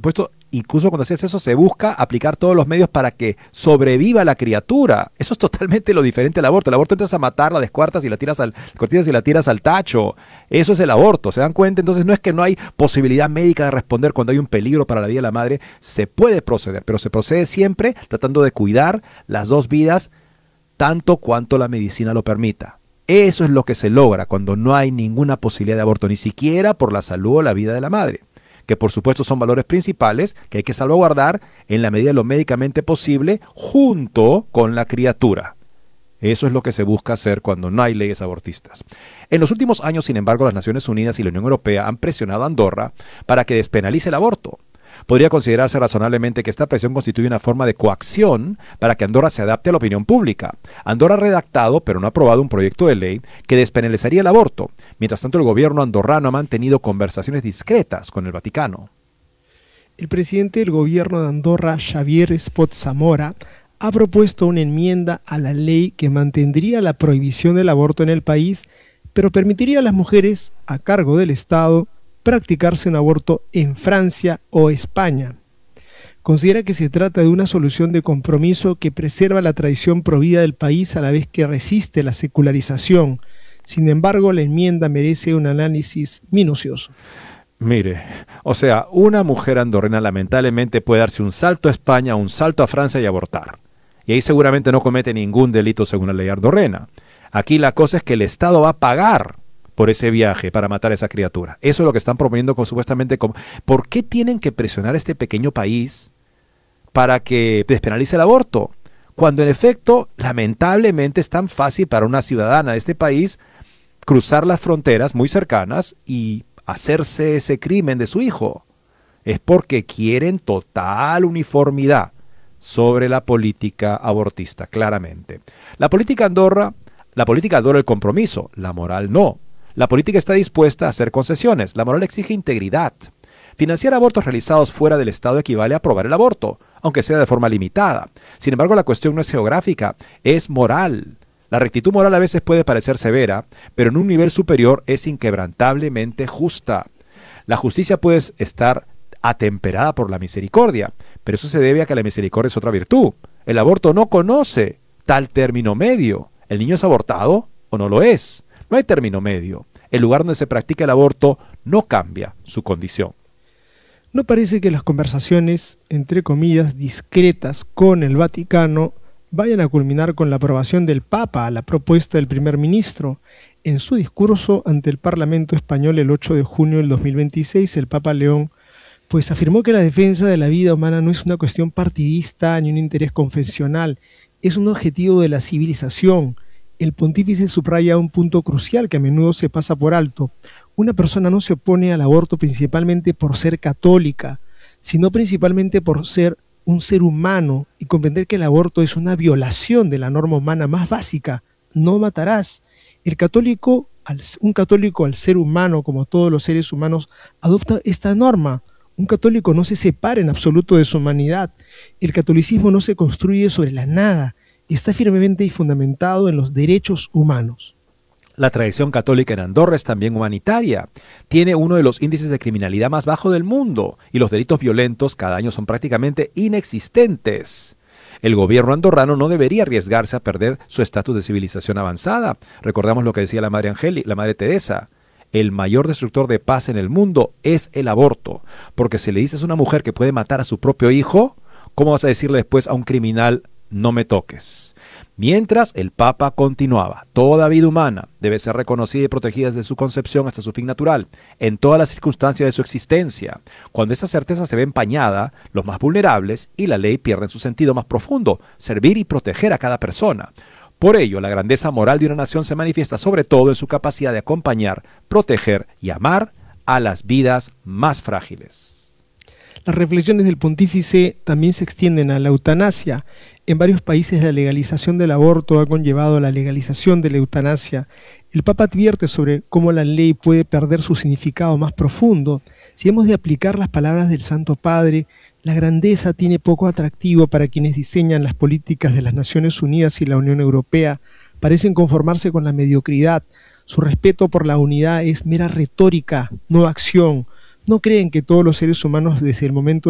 supuesto, incluso cuando haces eso, se busca aplicar todos los medios para que sobreviva la criatura. Eso es totalmente lo diferente al aborto. El aborto entras a matar, la descuartas y la tiras al tacho. Eso es el aborto, ¿se dan cuenta? Entonces no es que no hay posibilidad médica de responder cuando hay un peligro para la vida de la madre. Se puede proceder, pero se procede siempre tratando de cuidar las dos vidas tanto cuanto la medicina lo permita. Eso es lo que se logra cuando no hay ninguna posibilidad de aborto, ni siquiera por la salud o la vida de la madre, que por supuesto son valores principales que hay que salvaguardar en la medida de lo médicamente posible junto con la criatura. Eso es lo que se busca hacer cuando no hay leyes abortistas. En los últimos años, sin embargo, las Naciones Unidas y la Unión Europea han presionado a Andorra para que despenalice el aborto. Podría considerarse razonablemente que esta presión constituye una forma de coacción para que Andorra se adapte a la opinión pública. Andorra ha redactado, pero no ha aprobado un proyecto de ley que despenalizaría el aborto. Mientras tanto, el gobierno andorrano ha mantenido conversaciones discretas con el Vaticano. El presidente del gobierno de Andorra, Xavier Espot Zamora, ha propuesto una enmienda a la ley que mantendría la prohibición del aborto en el país, pero permitiría a las mujeres, a cargo del Estado, practicarse un aborto en Francia o España. Considera que se trata de una solución de compromiso que preserva la tradición provida del país a la vez que resiste la secularización. Sin embargo, la enmienda merece un análisis minucioso. Mire, o sea, una mujer andorrena lamentablemente puede darse un salto a España, un salto a Francia y abortar. Y ahí seguramente no comete ningún delito según la ley andorrena. Aquí la cosa es que el Estado va a pagar por ese viaje para matar a esa criatura. Eso es lo que están proponiendo supuestamente. ¿Por qué tienen que presionar a este pequeño país para que despenalice el aborto? Cuando en efecto, lamentablemente, es tan fácil para una ciudadana de este país cruzar las fronteras muy cercanas y hacerse ese crimen de su hijo. Es porque quieren total uniformidad sobre la política abortista, claramente. La política adora el compromiso, la moral no. La política está dispuesta a hacer concesiones, la moral exige integridad. Financiar abortos realizados fuera del Estado equivale a aprobar el aborto, aunque sea de forma limitada. Sin embargo, la cuestión no es geográfica, es moral. La rectitud moral a veces puede parecer severa, pero en un nivel superior es inquebrantablemente justa. La justicia puede estar atemperada por la misericordia, pero eso se debe a que la misericordia es otra virtud. El aborto no conoce tal término medio. ¿El niño es abortado o no lo es? No hay término medio. El lugar donde se practica el aborto no cambia su condición. No parece que las conversaciones, entre comillas, discretas con el Vaticano vayan a culminar con la aprobación del Papa a la propuesta del primer ministro. En su discurso ante el Parlamento español el 8 de junio del 2026, el Papa León afirmó que la defensa de la vida humana no es una cuestión partidista ni un interés confesional, es un objetivo de la civilización. El pontífice subraya un punto crucial que a menudo se pasa por alto. Una persona no se opone al aborto principalmente por ser católica, sino principalmente por ser un ser humano y comprender que el aborto es una violación de la norma humana más básica. No matarás. Un católico al ser humano, como todos los seres humanos, adopta esta norma. Un católico no se separa en absoluto de su humanidad. El catolicismo no se construye sobre la nada. Está firmemente fundamentado en los derechos humanos. La tradición católica en Andorra es también humanitaria. Tiene uno de los índices de criminalidad más bajos del mundo y los delitos violentos cada año son prácticamente inexistentes. El gobierno andorrano no debería arriesgarse a perder su estatus de civilización avanzada. Recordamos lo que decía la Madre Teresa. El mayor destructor de paz en el mundo es el aborto. Porque si le dices a una mujer que puede matar a su propio hijo, ¿cómo vas a decirle después a un criminal, no me toques? Mientras el Papa continuaba, toda vida humana debe ser reconocida y protegida desde su concepción hasta su fin natural, en todas las circunstancias de su existencia. Cuando esa certeza se ve empañada, los más vulnerables y la ley pierden su sentido más profundo, servir y proteger a cada persona. Por ello, la grandeza moral de una nación se manifiesta sobre todo en su capacidad de acompañar, proteger y amar a las vidas más frágiles. Las reflexiones del pontífice también se extienden a la eutanasia. En varios países la legalización del aborto ha conllevado la legalización de la eutanasia. El Papa advierte sobre cómo la ley puede perder su significado más profundo. Si hemos de aplicar las palabras del Santo Padre, la grandeza tiene poco atractivo para quienes diseñan las políticas de las Naciones Unidas y la Unión Europea. Parecen conformarse con la mediocridad. Su respeto por la unidad es mera retórica, no acción. No creen que todos los seres humanos desde el momento